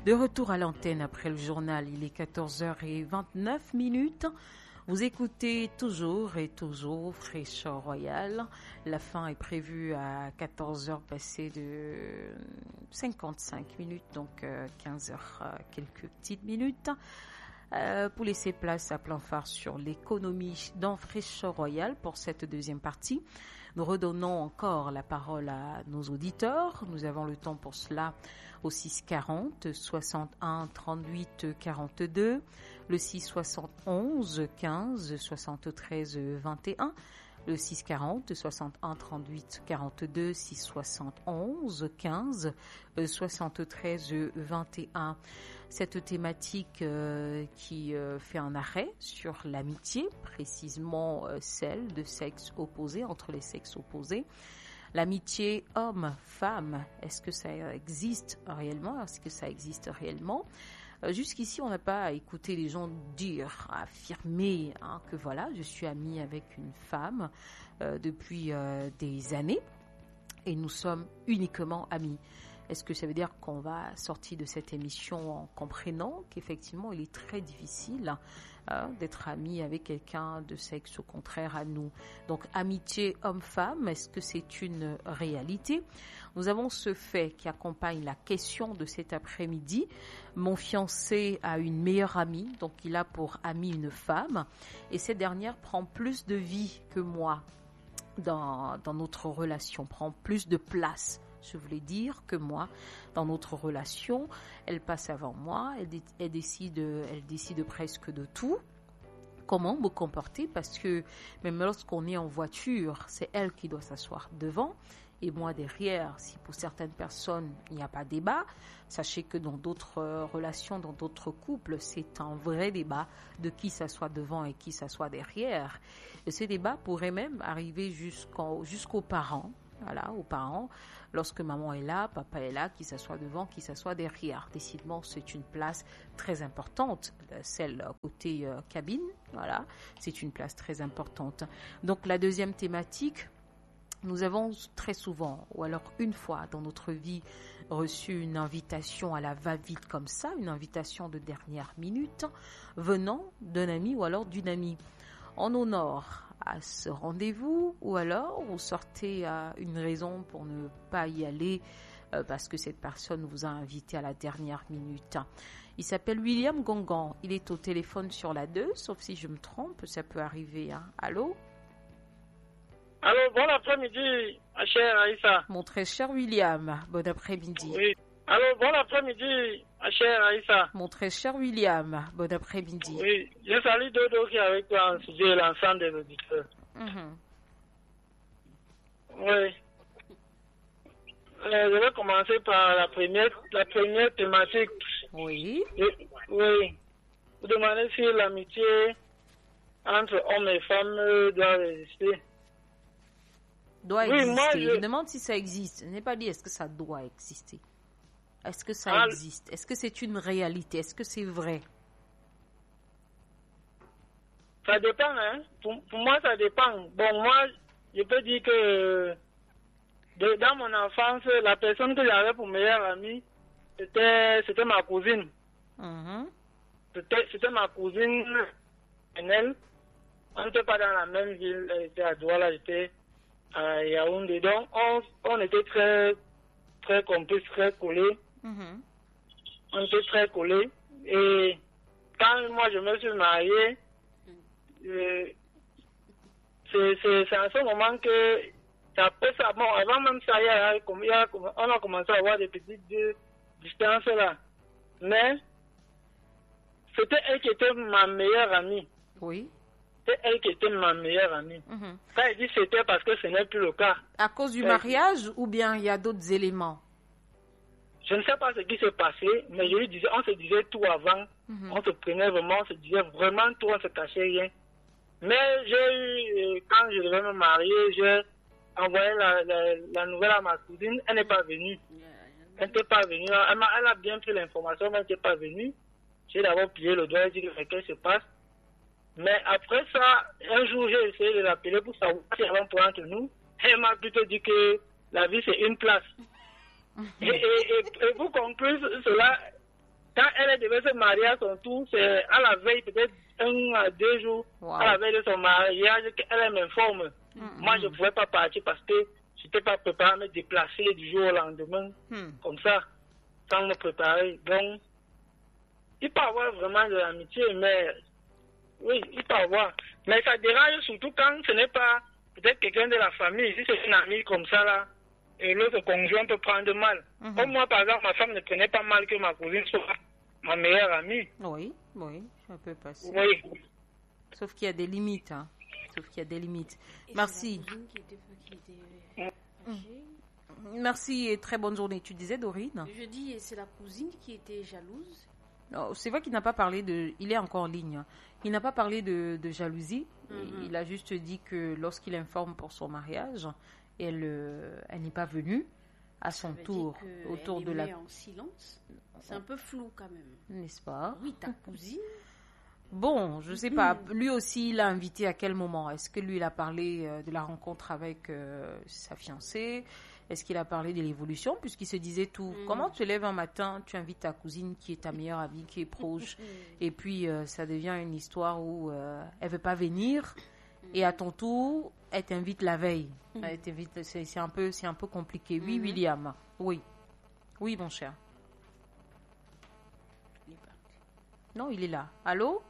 De retour à l'antenne après le journal, il est 14h29. Vous écoutez toujours et toujours Fraîcheur Royale. La fin est prévue à 14h passées de 55 minutes, donc 15h quelques petites minutes. Pour laisser place à plan phare sur l'économie dans Fraîcheur Royale pour cette deuxième partie. Nous redonnons encore la parole à nos auditeurs. Nous avons le temps pour cela au 640 61 38 42, le 671 15 73 21, le 640 61 38 42, 671 15 73 21. Cette thématique qui fait un arrêt sur l'amitié, précisément celle de sexe opposé, entre les sexes opposés. L'amitié homme-femme, est-ce que ça existe réellement? Est-ce que ça existe réellement? Jusqu'ici, on n'a pas écouté les gens dire, affirmer que voilà, je suis amie avec une femme depuis des années et nous sommes uniquement amis. Est-ce que ça veut dire qu'on va sortir de cette émission en comprenant qu'effectivement, il est très difficile d'être ami avec quelqu'un de sexe au contraire à nous? Donc, amitié homme-femme, est-ce que c'est une réalité? Nous avons ce fait qui accompagne la question de cet après-midi. Mon fiancé a une meilleure amie, donc il a pour amie une femme, et cette dernière prend plus de vie que moi dans notre relation, prend plus de place. Je voulais dire que moi, dans notre relation, elle passe avant moi, elle décide presque de tout. Comment me comporter? Parce que même lorsqu'on est en voiture, c'est elle qui doit s'asseoir devant et moi derrière. Si pour certaines personnes, il n'y a pas de débat, sachez que dans d'autres relations, dans d'autres couples, c'est un vrai débat de qui s'assoit devant et qui s'assoit derrière. Et ce débat pourrait même arriver jusqu'aux parents. Voilà, aux parents, lorsque maman est là, papa est là, qui s'assoit devant, qui s'assoit derrière. Décidément, c'est une place très importante, celle côté cabine, voilà, c'est une place très importante. Donc la deuxième thématique, nous avons très souvent, ou alors une fois dans notre vie, reçu une invitation à la va-vite comme ça, une invitation de dernière minute, venant d'un ami ou alors d'une amie. On honore à ce rendez-vous ou alors vous sortez à une raison pour ne pas y aller parce que cette personne vous a invité à la dernière minute. Il s'appelle William Gongan. Il est au téléphone sur la 2, sauf si je me trompe, ça peut arriver. Allô? Allô, bon après-midi, ma chère Aïssa. Mon très cher William, bon après-midi. Oui. Allô, bon après-midi, ma chère Aïssa. Mon très cher William, bon après-midi. Oui, je salue Dodo qui est avec toi en sujet l'ensemble des auditeurs. Oui. Je vais commencer par la première thématique. Oui. Oui. Vous demandez si l'amitié entre hommes et femmes doit exister. Doit exister. Je demande si ça existe. Je n'ai pas dit est-ce que ça doit exister. Est-ce que ça existe? Est-ce que c'est une réalité? Est-ce que c'est vrai? Ça dépend, hein. Pour moi, ça dépend. Bon, moi, je peux dire que dans mon enfance, la personne que j'avais pour meilleure amie, c'était ma cousine. C'était ma cousine, elle. On n'était pas dans la même ville. Elle était à Douala, j'étais à Yaoundé. Donc, on était très, très complices, très collés. On était très collés. Et quand moi je me suis marié, c'est à ce moment que après ça, bon, avant même ça, on a commencé à avoir des petites distances là. Mais c'était elle qui était ma meilleure amie. Oui. C'est elle qui était ma meilleure amie. Quand elle dit c'était parce que ce n'est plus le cas. À cause du mariage ou bien il y a d'autres éléments? Je ne sais pas ce qui s'est passé, mais je lui disais, on se disait tout avant. On se prenait vraiment, on se disait vraiment tout, on se cachait rien. Mais j'ai eu, quand je devais me marier, j'ai envoyé la nouvelle à ma cousine. Elle n'est pas venue. Elle n'était pas venue. Elle a bien pris l'information, mais elle n'était pas venue. J'ai d'abord plié le doigt et dit qu'est-ce qui se passe. Mais après ça, un jour, j'ai essayé de l'appeler pour savoir si elle avait un point entre nous. Elle m'a plutôt dit que la vie, c'est une place. Et pour conclure cela, quand elle devait se marier à son tour, c'est à la veille, peut-être 1 à 2 jours, à la veille de son mariage, qu'elle m'informe. Moi, je ne pouvais pas partir parce que je n'étais pas préparé à me déplacer du jour au lendemain, comme ça, sans me préparer. Donc, il peut y avoir vraiment de l'amitié, mais oui, il peut y avoir. Mais ça dérange surtout quand ce n'est pas peut-être quelqu'un de la famille. Si c'est une amie comme ça, là, et l'autre conjoint peut prendre mal. Comme moi, par exemple, ma femme ne prenait pas mal que ma cousine soit ma meilleure amie. Oui, ça peut passer. Oui. Sauf qu'il y a des limites, hein. Et merci. Merci et très bonne journée. Tu disais, Dorine? Je dis, c'est la cousine qui était jalouse. Non, c'est vrai qu'il n'a pas parlé de... Il est encore en ligne. Il n'a pas parlé de jalousie. Il a juste dit que lorsqu'il informe pour son mariage, elle n'est pas venue à son tour autour de la... en silence. C'est un peu flou quand même. N'est-ce pas? Oui, ta cousine. Bon, je sais pas. Lui aussi, il l'a invité à quel moment? Est-ce que lui, il a parlé de la rencontre avec sa fiancée? Est-ce qu'il a parlé de l'évolution? Puisqu'il se disait tout. Comment tu te lèves un matin, tu invites ta cousine qui est ta meilleure amie, qui est proche, et puis ça devient une histoire où elle veut pas venir, et à ton tour, elle t'invite la veille. Elle t'invite, c'est un peu compliqué. Oui, William. Oui, mon cher. Non, il est là. Allô?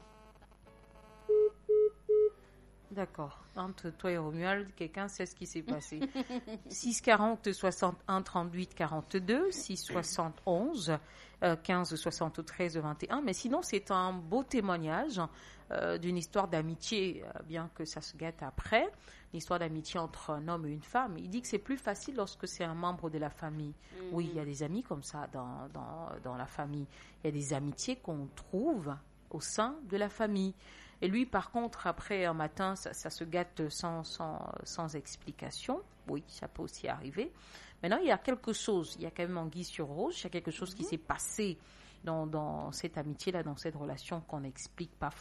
D'accord. Entre toi et Romuald, quelqu'un sait ce qui s'est passé. 640 61 38 42, 671 15 73 21. Mais sinon, c'est un beau témoignage d'une histoire d'amitié, bien que ça se gâte après. Une histoire d'amitié entre un homme et une femme. Il dit que c'est plus facile lorsque c'est un membre de la famille. Oui, il y a des amis comme ça dans la famille. Il y a des amitiés qu'on trouve au sein de la famille. Et lui, par contre, après un matin, ça se gâte sans explication. Oui, ça peut aussi arriver. Maintenant, il y a quelque chose, il y a quand même anguille sur roche, il y a quelque chose qui s'est passé dans cette amitié-là, dans cette relation qu'on n'explique pas